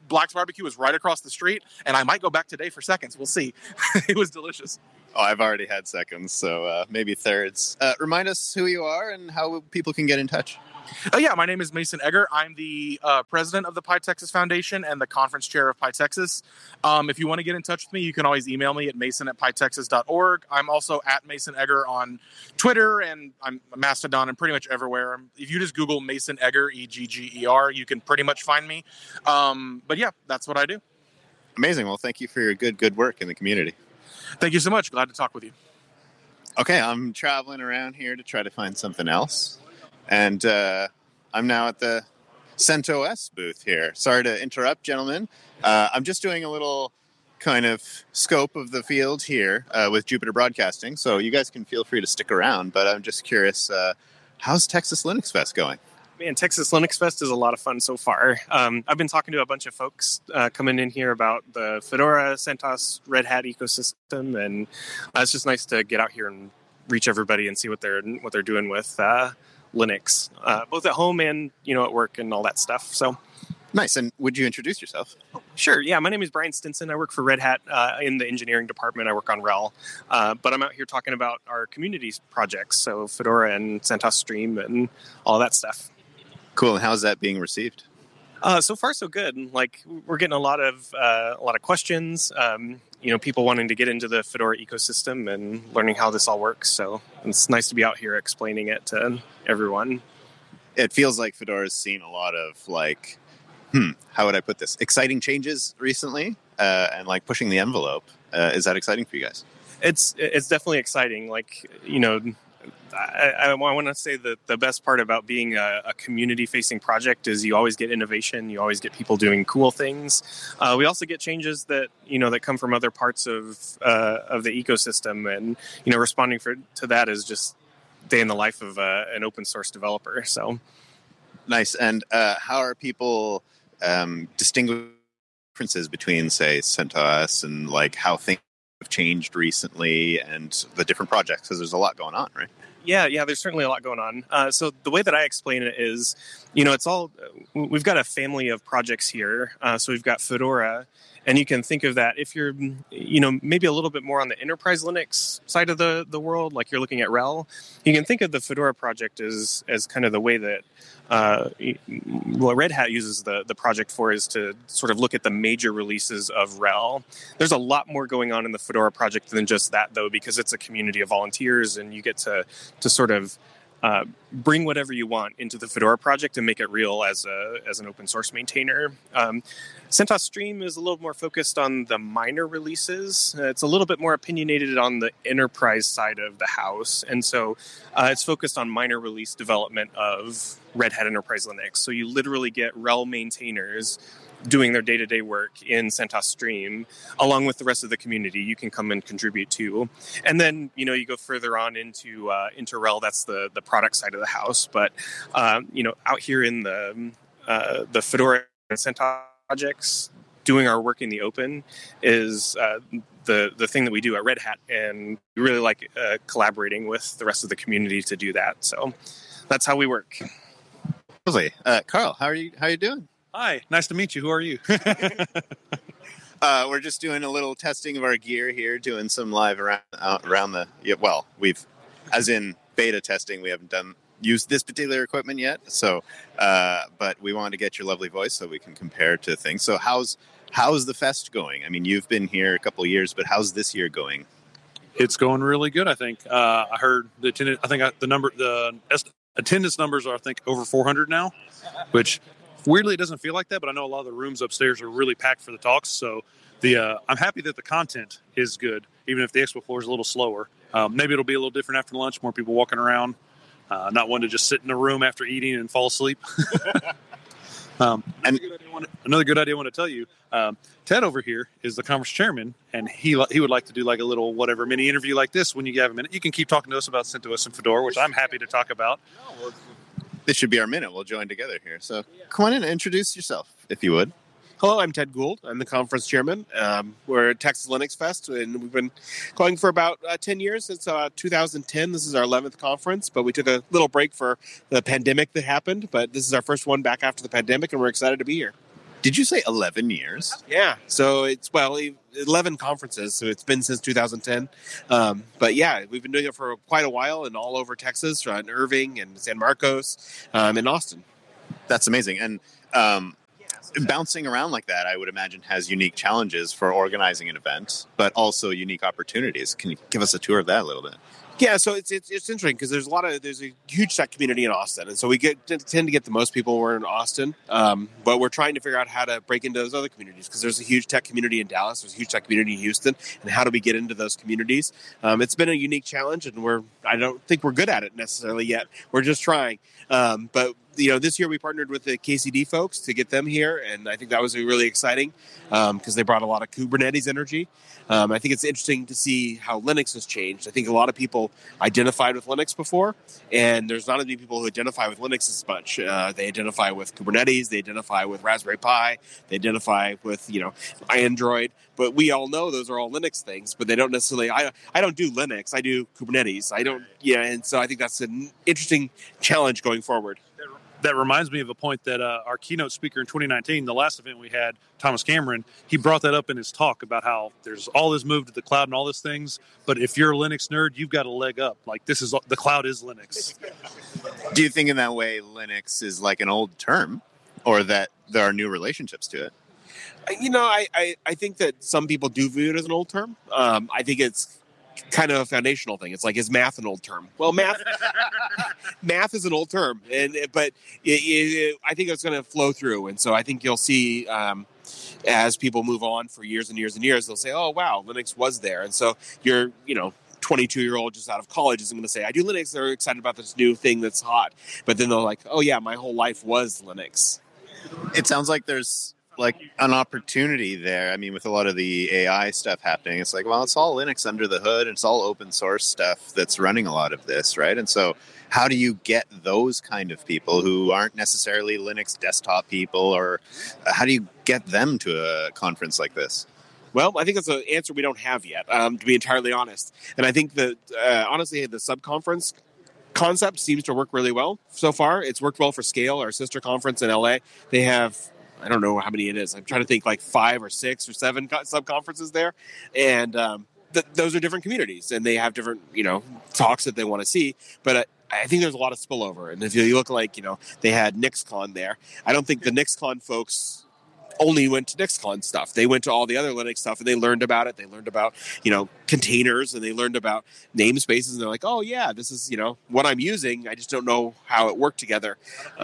Black's Barbecue was right across the street, and I might go back today for seconds. We'll see. It was delicious. Oh, I've already had seconds, so maybe thirds. Remind us who you are and how people can get in touch. Oh, yeah, my name is Mason Egger. I'm the president of the PyTexas Foundation and the conference chair of PyTexas. If you want to get in touch with me, you can always email me at mason@pytexas.org. I'm also at Mason Egger on Twitter, and I'm Mastodon and pretty much everywhere. If you just Google Mason Egger, Egger, you can pretty much find me. But yeah, that's what I do. Amazing. Well, thank you for your good work in the community. Thank you so much. Glad to talk with you. Okay, I'm traveling around here to try to find something else. And I'm now at the CentOS booth here. Sorry to interrupt, gentlemen. I'm just doing a little kind of scope of the field here with Jupiter Broadcasting, so you guys can feel free to stick around. But I'm just curious, how's Texas Linux Fest going? Man, Texas Linux Fest is a lot of fun so far. I've been talking to a bunch of folks coming in here about the Fedora, CentOS, Red Hat ecosystem, and it's just nice to get out here and reach everybody and see what they're doing with Linux, both at home and at work and all that stuff. So nice. And would you introduce yourself? Sure. Yeah, my name is Brian Stinson. I work for Red Hat in the engineering department. I work on RHEL, but I'm out here talking about our communities projects, so Fedora and CentOS Stream and all that stuff. Cool. And how's that being received? So far, so good. Like, we're getting a lot of questions. People wanting to get into the Fedora ecosystem and learning how this all works. So it's nice to be out here explaining it to everyone. It feels like Fedora's seen a lot of how would I put this? Exciting changes recently, and pushing the envelope. Is that exciting for you guys? It's definitely exciting. I want to say that the best part about being a community-facing project is you always get innovation. You always get people doing cool things. We also get changes that that come from other parts of the ecosystem, and responding to that is just day in the life of an open source developer. So nice. And how are people distinguishing differences between, say, CentOS and how things have changed recently and the different projects? Because there's a lot going on, right? Yeah, there's certainly a lot going on. So the way that I explain it is, it's all, we've got a family of projects here. So we've got Fedora, and you can think of that if you're, maybe a little bit more on the enterprise Linux side of the world, like you're looking at RHEL. You can think of the Fedora project as kind of the way that what Red Hat uses the project for is to sort of look at the major releases of RHEL. There's a lot more going on in the Fedora project than just that, though, because it's a community of volunteers, and you get to sort of bring whatever you want into the Fedora project and make it real as an open source maintainer. CentOS Stream is a little more focused on the minor releases. It's a little bit more opinionated on the enterprise side of the house. And so it's focused on minor release development of Red Hat Enterprise Linux. So you literally get RHEL maintainers doing their day-to-day work in CentOS Stream, along with the rest of the community. You can come and contribute to. And then, you go further on into RHEL, that's the product side of the house. But, out here in the Fedora and CentOS projects, doing our work in the open is the thing that we do at Red Hat. And we really like collaborating with the rest of the community to do that. So that's how we work. Lovely. Carl, how are you doing? Hi, nice to meet you. Who are you? We're just doing a little testing of our gear here, doing some live around the. We've, as in beta testing, we haven't used this particular equipment yet. So, but we wanted to get your lovely voice so we can compare to things. So, how's the fest going? I mean, you've been here a couple of years, but how's this year going? It's going really good. I think I heard the attendance. I think the attendance numbers are over 400 now, which. Weirdly, it doesn't feel like that, but I know a lot of the rooms upstairs are really packed for the talks. So I'm happy that the content is good, even if the expo floor is a little slower. Maybe it'll be a little different after lunch, more people walking around, not one to just sit in a room after eating and fall asleep. Another good idea I want to tell you, Ted over here is the conference chairman, and he would like to do like a little mini interview like this when you have a minute. You can keep talking to us about CentOS and Fedora, which I'm happy to talk about. This should be our minute. We'll join together here. So come on in and introduce yourself, if you would. Hello, I'm Ted Gould. I'm the conference chairman. We're at Texas Linux Fest, and we've been going for about 10 years, since 2010. This is our 11th conference, but we took a little break for the pandemic that happened. But this is our first one back after the pandemic, and we're excited to be here. Did you say 11 years? Yeah. So it's 11 conferences. So it's been since 2010. But yeah, we've been doing it for quite a while and all over Texas, in Irving and San Marcos, and Austin. That's amazing. And bouncing around like that, I would imagine, has unique challenges for organizing an event, but also unique opportunities. Can you give us a tour of that a little bit? Yeah, so it's interesting because there's a huge tech community in Austin, and so we tend to get the most people who are in Austin, but we're trying to figure out how to break into those other communities because there's a huge tech community in Dallas, there's a huge tech community in Houston, and how do we get into those communities? It's been a unique challenge, and I don't think we're good at it necessarily yet. We're just trying, but this year we partnered with the KCD folks to get them here, and I think that was really exciting because they brought a lot of Kubernetes energy. I think it's interesting to see how Linux has changed. I think a lot of people identified with Linux before, and there's not as many people who identify with Linux as much. They identify with Kubernetes, they identify with Raspberry Pi, they identify with Android. But we all know those are all Linux things, but they don't necessarily. I don't do Linux. I do Kubernetes. And so I think that's an interesting challenge going forward. That reminds me of a point that our keynote speaker in 2019, the last event we had, Thomas Cameron, he brought that up in his talk about how there's all this move to the cloud and all these things, but if you're a Linux nerd, you've got a leg up. Like the cloud is Linux. Do you think in that way Linux is like an old term, or that there are new relationships to it? I think that some people do view it as an old term. I think it's kind of a foundational thing. It's like, is math an old term? Well, math is an old term, but I think it's going to flow through, and so I think you'll see as people move on for years and years and years, they'll say, "Oh, wow, Linux was there," and so you're 22-year-old just out of college isn't going to say, "I do Linux." They're excited about this new thing that's hot, but then they're like, "Oh yeah, my whole life was Linux." It sounds like there's like an opportunity there. I mean, with a lot of the AI stuff happening, it's like, well, it's all Linux under the hood, and it's all open source stuff that's running a lot of this, right? And so how do you get those kind of people who aren't necessarily Linux desktop people, or how do you get them to a conference like this? Well, I think that's an answer we don't have yet, to be entirely honest. And I think that, honestly, the sub-conference concept seems to work really well so far. It's worked well for Scale, our sister conference in LA. They have, I don't know how many it is. I'm trying to think, like 5 or 6 or 7 sub-conferences there. And those are different communities, and they have different, talks that they want to see. But I think there's a lot of spillover. And if you look like, they had NixCon there. I don't think the NixCon folks only went to NixCon stuff. They went to all the other Linux stuff, and they learned about it. They learned about, containers, and they learned about namespaces, and they're like, oh, yeah, this is, what I'm using. I just don't know how it worked together.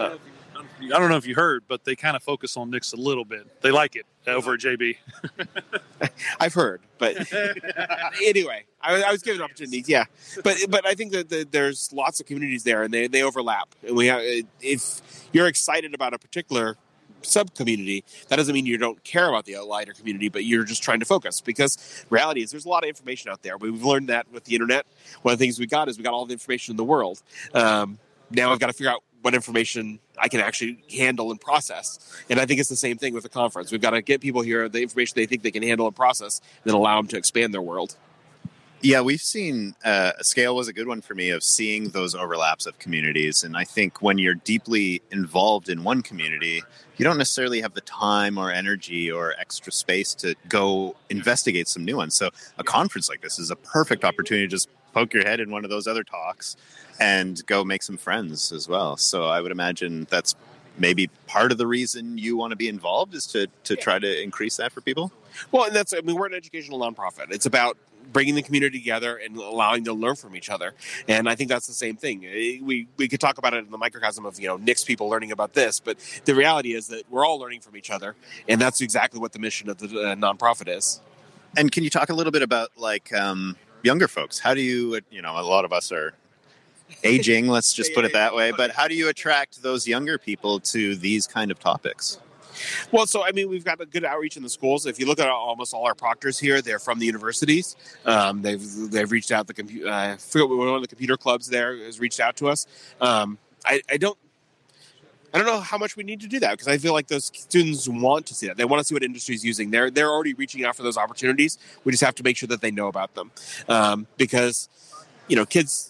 I don't know if you heard, but they kind of focus on Nix a little bit. They like it over at JB. I've heard, but anyway, I was given opportunities, yeah. But I think that there's lots of communities there, and they overlap. And if you're excited about a particular sub-community, that doesn't mean you don't care about the lighter community, but you're just trying to focus, because reality is there's a lot of information out there. We've learned that with the internet. One of the things we got all the information in the world. Now I've got to figure out what information I can actually handle and process. And I think it's the same thing with the conference. We've got to get people here the information they think they can handle and process, and then allow them to expand their world. Yeah, we've seen Scale was a good one for me of seeing those overlaps of communities. And I think when you're deeply involved in one community, you don't necessarily have the time or energy or extra space to go investigate some new ones. So a conference like this is a perfect opportunity to just poke your head in one of those other talks and go make some friends as well. So I would imagine that's maybe part of the reason you want to be involved, is to try to increase that for people. Well, and we're an educational nonprofit. It's about bringing the community together and allowing them to learn from each other. And I think that's the same thing. We could talk about it in the microcosm of, Nix people learning about this, but the reality is that we're all learning from each other. And that's exactly what the mission of the nonprofit is. And can you talk a little bit about younger folks? How do you, a lot of us are aging, let's just put it that way, but how do you attract those younger people to these kind of topics? Well, so, we've got a good outreach in the schools. If you look at almost all our proctors here, they're from the universities. They've reached out. I forget one of the computer clubs there has reached out to us. I don't know how much we need to do that, because I feel like those students want to see that. They want to see what industry is using. They're already reaching out for those opportunities. We just have to make sure that they know about them, because kids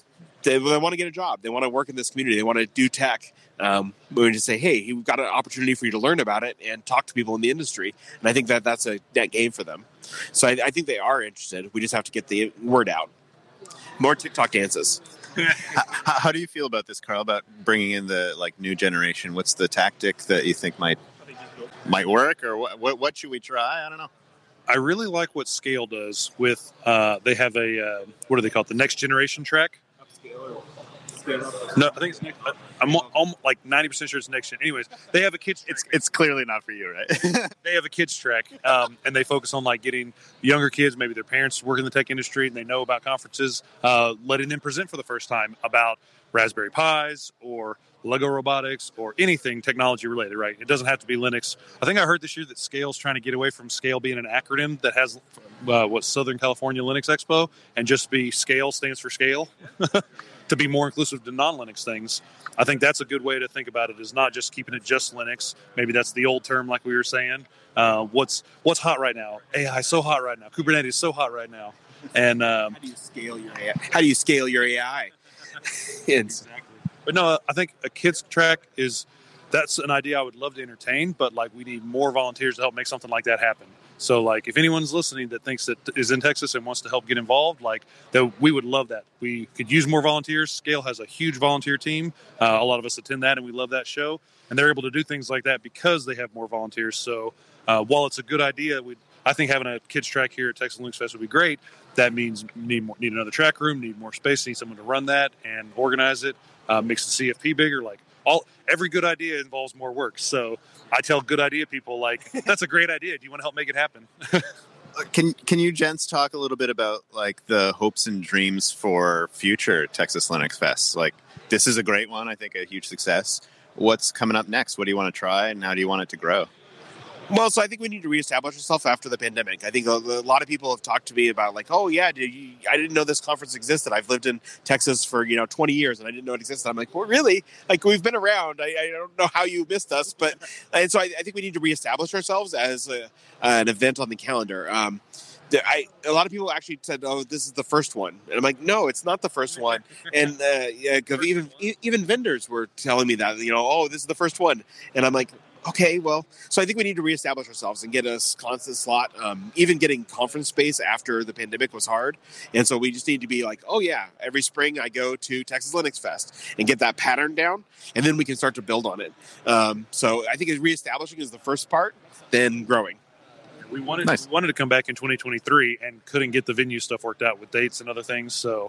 they want to get a job. They want to work in this community. They want to do tech. We just say, hey, we've got an opportunity for you to learn about it and talk to people in the industry. And I think that's a net gain for them. So I think they are interested. We just have to get the word out. More TikTok dances. How do you feel about this, Carl? About bringing in the new generation? What's the tactic that you think might work, or what should we try? I don't know. I really like what Scale does with. They have a what do they call it? The next generation track. No, I think it's next. I'm like 90% sure it's next gen. Anyways, they have a kids. It's clearly not for you, right? They have a kids track, and they focus on getting younger kids, maybe their parents work in the tech industry, and they know about conferences, letting them present for the first time about Raspberry Pis or Lego robotics or anything technology related. Right? It doesn't have to be Linux. I think I heard this year that Scale's trying to get away from Scale being an acronym that has Southern California Linux Expo, and just be Scale stands for Scale. To be more inclusive to non-Linux things. I think that's a good way to think about it, is not just keeping it just Linux. Maybe that's the old term, like we were saying. What's hot right now? AI is so hot right now. Kubernetes is so hot right now. And how do you scale your AI? How do you scale your AI? Exactly. But no, I think a kids track that's an idea I would love to entertain, but we need more volunteers to help make something like that happen. So, if anyone's listening that thinks that is in Texas and wants to help get involved, that we would love that. We could use more volunteers. Scale has a huge volunteer team. A lot of us attend that, and we love that show. And they're able to do things like that because they have more volunteers. So, while it's a good idea, I think having a kids track here at Texas Linux Fest would be great. That means need another track room, need more space, need someone to run that and organize it, makes the CFP bigger. Every good idea involves more work. So I tell good idea people, that's a great idea. Do you want to help make it happen? Can you gents talk a little bit about the hopes and dreams for future Texas Linux Fest? This is a great one. I think a huge success. What's coming up next? What do you want to try, and how do you want it to grow? Well, so I think we need to reestablish ourselves after the pandemic. I think a lot of people have talked to me about oh yeah, I didn't know this conference existed. I've lived in Texas for 20 years and I didn't know it existed. I'm like, well, really? We've been around. I don't know how you missed us, and so I think we need to reestablish ourselves as an event on the calendar. A lot of people actually said, "Oh, this is the first one," and I'm like, "No, it's not the first one." And even vendors were telling me that, "Oh, this is the first one," and I'm like, okay, well, so I think we need to reestablish ourselves and get a constant slot. Even getting conference space after the pandemic was hard. And so we just need to be oh yeah, every spring I go to Texas Linux Fest and get that pattern down, and then we can start to build on it. So I think reestablishing is the first part, then growing. We wanted to come back in 2023 and couldn't get the venue stuff worked out with dates and other things. So,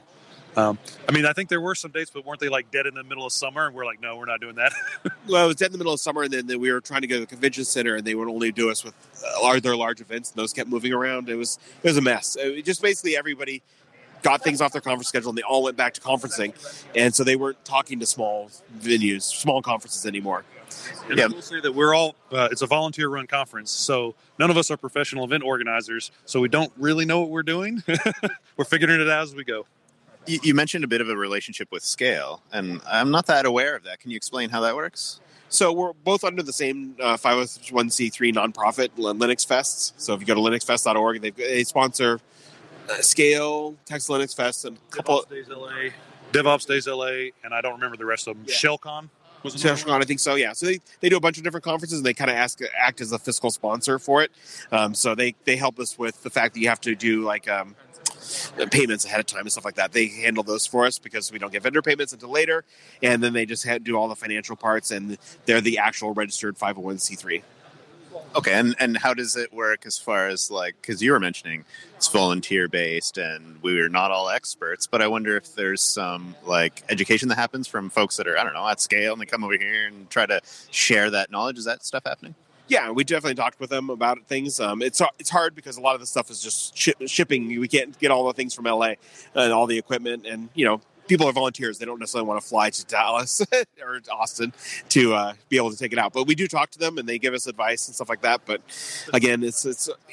I think there were some dates, but weren't they dead in the middle of summer? And we're like, no, we're not doing that. Well, it was dead in the middle of summer, and then we were trying to go to the convention center, and they would only do us with their large events, and those kept moving around. It was a mess. Just basically everybody got things off their conference schedule, and they all went back to conferencing, and so they weren't talking to small venues, small conferences anymore. And I will say that we're all, it's a volunteer-run conference, so none of us are professional event organizers, so we don't really know what we're doing. We're figuring it out as we go. You mentioned a bit of a relationship with Scale, and I'm not that aware of that. Can you explain how that works? So we're both under the same 501c3 nonprofit, Linux Fests. So if you go to linuxfest.org, they sponsor Scale, Texas Linux Fest, and a couple... DevOps Days LA, and I don't remember the rest of them. Yeah. ShellCon? ShellCon, I think so, yeah. So they do a bunch of different conferences, and they kind of act as a fiscal sponsor for it. So they help us with the fact that you have to do payments ahead of time and stuff like that. They handle those for us because we don't get vendor payments until later, and then they just do all the financial parts, and they're the actual registered 501c3. Okay, and how does it work as far as because you were mentioning it's volunteer based and we're not all experts, but I wonder if there's some education that happens from folks that are, I don't know, at Scale, and they come over here and try to share that knowledge. Is that stuff happening? Yeah, we definitely talked with them about things. It's hard because a lot of the stuff is just shipping. We can't get all the things from LA and all the equipment, and people are volunteers. They don't necessarily want to fly to Dallas or Austin to be able to take it out. But we do talk to them, and they give us advice and stuff like that. But again, it's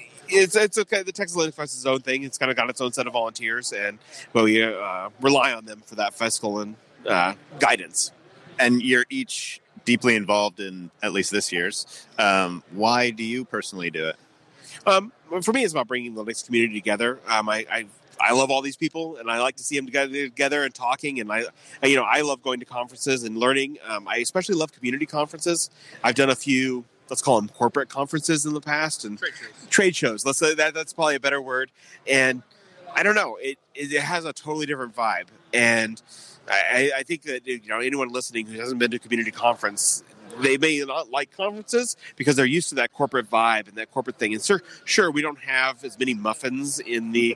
okay. The Texas Linux Fest is its own thing. It's kind of got its own set of volunteers, but we rely on them for that fiscal and guidance. And you're each deeply involved in at least this year's. Why do you personally do it? For me, it's about bringing the Linux community together. I love all these people, and I like to see them together and talking. And I love going to conferences and learning. I especially love community conferences. I've done a few, let's call them corporate conferences in the past, and trade shows. Let's say that's probably a better word. And I don't know, it has a totally different vibe. And I think that anyone listening who hasn't been to a community conference, they may not like conferences because they're used to that corporate vibe and that corporate thing. And sure, we don't have as many muffins in the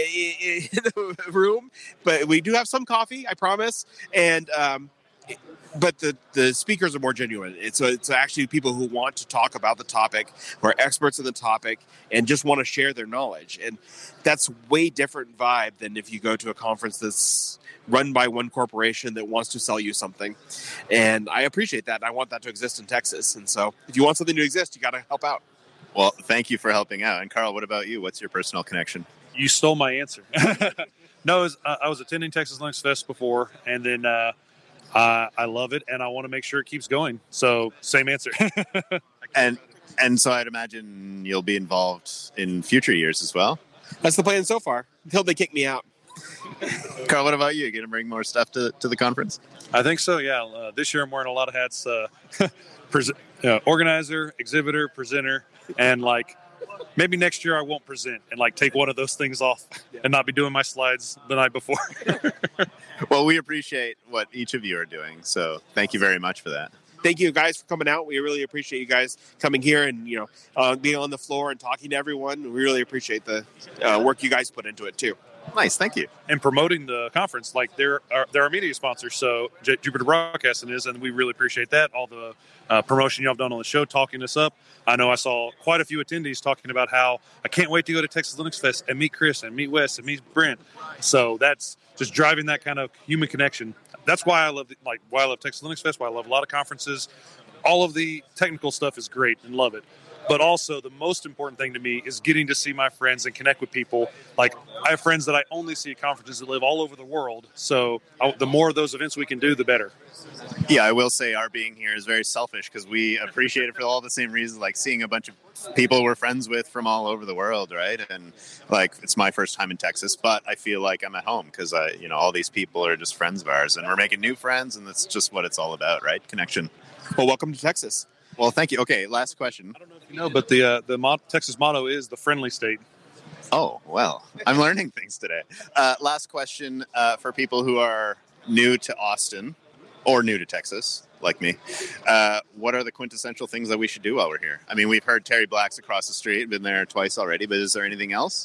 room, but we do have some coffee, I promise. And but the speakers are more genuine. It's actually people who want to talk about the topic, who are experts in the topic, and just want to share their knowledge. And that's way different vibe than if you go to a conference that's run by one corporation that wants to sell you something. And I appreciate that. And I want that to exist in Texas. And so if you want something to exist, you got to help out. Well, thank you for helping out. And Carl, what about you? What's your personal connection? You stole my answer. No, I was attending Texas Linux Fest before, and then I love it, and I want to make sure it keeps going. So same answer. And so I'd imagine you'll be involved in future years as well. That's the plan so far, until they kick me out. Carl, what about you? Going to bring more stuff to the conference? I think so, yeah. This year I'm wearing a lot of hats. Organizer, exhibitor, presenter, and maybe next year I won't present and take one of those things off and not be doing my slides the night before. Well, we appreciate what each of you are doing, so thank you very much for that. Thank you guys for coming out. We really appreciate you guys coming here and being on the floor and talking to everyone. We really appreciate the work you guys put into it too. Nice, thank you. And promoting the conference, they're our media sponsors, so Jupiter Broadcasting is, and we really appreciate that. All the promotion y'all have done on the show, talking us up. I know I saw quite a few attendees talking about how I can't wait to go to Texas Linux Fest and meet Chris and meet Wes and meet Brent. So that's just driving that kind of human connection. That's why I love Texas Linux Fest, why I love a lot of conferences. All of the technical stuff is great and love it. But also the most important thing to me is getting to see my friends and connect with people. I have friends that I only see at conferences that live all over the world. So the more of those events we can do, the better. Yeah, I will say our being here is very selfish because we appreciate it for all the same reasons, like seeing a bunch of people we're friends with from all over the world, right? And it's my first time in Texas, but I feel like I'm at home because all these people are just friends of ours and we're making new friends, and that's just what it's all about, right? Connection. Well, welcome to Texas. Well, thank you. Okay, last question. I don't know if you know, but the Texas motto is the friendly state. Oh, well, I'm learning things today. Last question for people who are new to Austin or new to Texas, like me. What are the quintessential things that we should do while we're here? I mean, we've heard Terry Black's across the street, been there twice already, but is there anything else?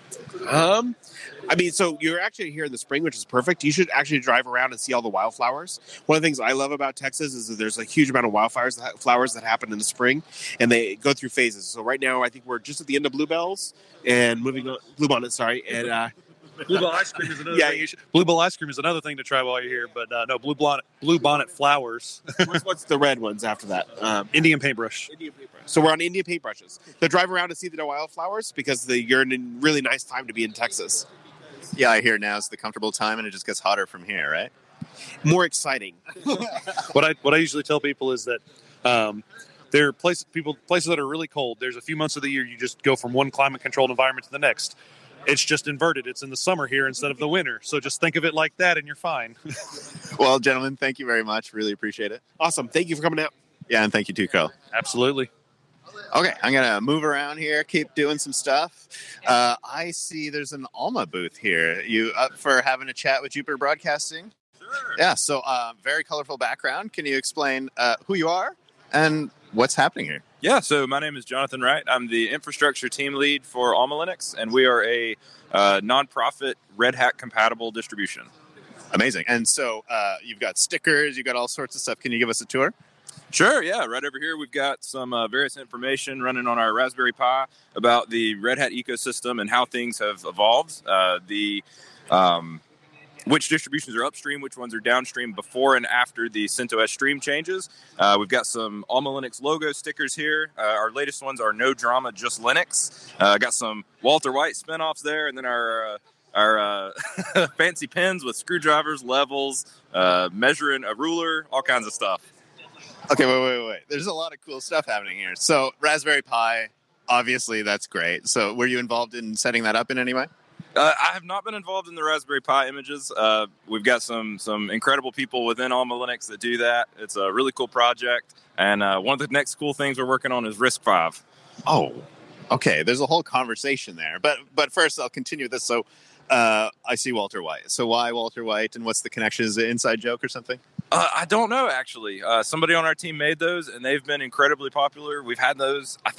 So you're actually here in the spring, which is perfect. You should actually drive around and see all the wildflowers. One of the things I love about Texas is that there's a huge amount of flowers that happen in the spring, and they go through phases. So right now, I think we're just at the end of bluebells and moving on, bluebonnets, sorry, and Bluebell ice cream is another thing. Bluebell ice cream is another thing to try while you're here, but no, bluebonnet flowers. What's the red ones after that? Indian paintbrush. So we're on Indian paintbrushes. So drive around to see the wildflowers because you're in a really nice time to be in Texas. Yeah, I hear now is the comfortable time, and it just gets hotter from here, right? More exciting. What I usually tell people is that there are places that are really cold. There's a few months of the year you just go from one climate-controlled environment to the next. It's just inverted. It's in the summer here instead of the winter. So just think of it like that and you're fine. Well, gentlemen, thank you very much. Really appreciate it. Awesome. Thank you for coming out. Yeah, and thank you too, Carl. Absolutely. Okay, I'm going to move around here, keep doing some stuff. I see there's an Alma booth here. You up for having a chat with Jupiter Broadcasting? Sure. Yeah, so very colorful background. Can you explain who you are and what's happening here? Yeah, so my name is Jonathan Wright. I'm the infrastructure team lead for Alma Linux, and we are a nonprofit Red Hat compatible distribution. Amazing. And so you've got stickers, you've got all sorts of stuff. Can you give us a tour? Sure, yeah. Right over here, we've got some various information running on our Raspberry Pi about the Red Hat ecosystem and how things have evolved. Which distributions are upstream, which ones are downstream before and after the CentOS stream changes. We've got some Alma Linux logo stickers here. Our latest ones are No Drama, Just Linux. Got some Walter White spinoffs there, and then our fancy pens with screwdrivers, levels, measuring a ruler, all kinds of stuff. Okay, wait. There's a lot of cool stuff happening here. So Raspberry Pi, obviously that's great. So were you involved in setting that up in any way? I have not been involved in the Raspberry Pi images. We've got some incredible people within Alma Linux that do that. It's a really cool project. And one of the next cool things we're working on is RISC-V. Oh, okay. There's a whole conversation there. But first, I'll continue this. So I see Walter White. So why Walter White, and what's the connection? Is it an inside joke or something? I don't know, actually. Somebody on our team made those, and they've been incredibly popular. We've had those, I